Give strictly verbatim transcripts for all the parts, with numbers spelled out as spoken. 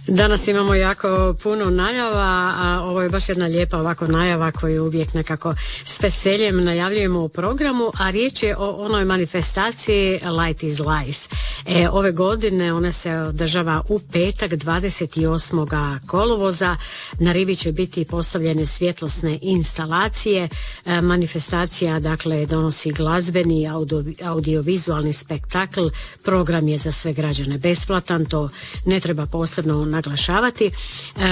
Danas imamo jako puno najava, a ovo je baš jedna lijepa ovako najava koju uvijek nekako s veseljem najavljujemo u programu, a riječ je o onoj manifestaciji Light is Life. E, ove godine ona se održava u petak dvadeset osmog kolovoza. Na rivi će biti postavljene svjetlosne instalacije. E, manifestacija dakle donosi glazbeni audio, audiovizualni spektakl. Program je za sve građane besplatan, to ne treba posebno naglašavati, e,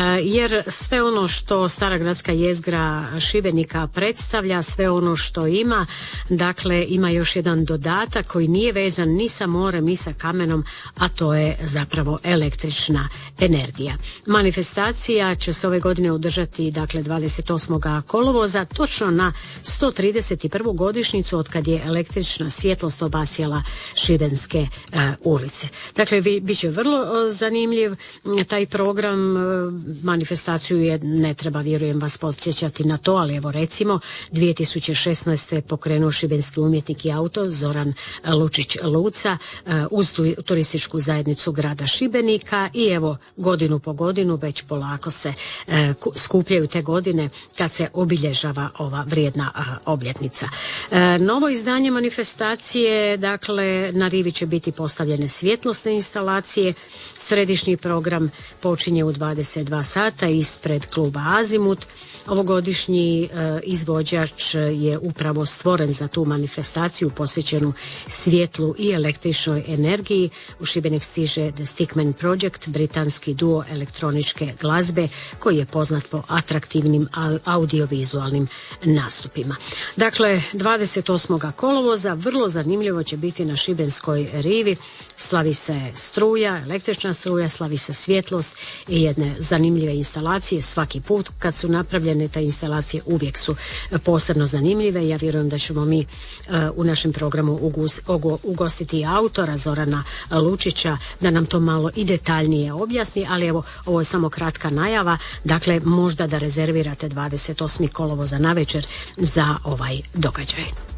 jer sve ono što Stara gradska jezgra Šibenika predstavlja, sve ono što ima, dakle ima još jedan dodatak koji nije vezan ni sa morem ni sa kamenom, a to je zapravo električna energija. Manifestacija će se ove godine održati dakle dvadeset osmog kolovoza, točno na sto trideset prvu godišnjicu od kad je električna svjetlost obasjala šibenske e, ulice. Dakle, vi, bit će vrlo o, zanimljiv taj program. e, manifestaciju je, ne treba vjerujem vas podsjećati na to, ali evo recimo dvije tisuće šesnaeste pokrenuo šibenski umjetnik i autor Zoran Lučić Luca e, uz tu, turističku zajednicu grada Šibenika i evo godinu po godinu već polako se e, skupljaju te godine kad se obilježava ova vrijedna a, obljetnica. E, novo izdanje manifestacije, dakle na rivi će biti postavljene svjetlosne instalacije. Središnji program počinje u dvadeset dva sata ispred kluba Azimut. Ovogodišnji e, izvođač je upravo stvoren za tu manifestaciju posvećenu svjetlu i električnoj energiji. U Šibenik stiže The Stickman Project, britanski duo elektroničke glazbe koji je poznat po atraktivnim audiovizualnim nastupima. Dakle, dvadeset osmog kolovoza vrlo zanimljivo će biti na šibenskoj rivi. Slavi se struja, električna struja, slavi se svjetlost i jedne zanimljive instalacije. Svaki put kad su napravljene te instalacije uvijek su posebno zanimljive. Ja vjerujem da ćemo mi uh, u našem programu ugus, ugo, ugostiti autora Zorana Lučića da nam to malo i detaljnije objasni, ali evo ovo je samo kratka najava, dakle možda da rezervirate dvadeset osmog kolovoza navečer za ovaj događaj.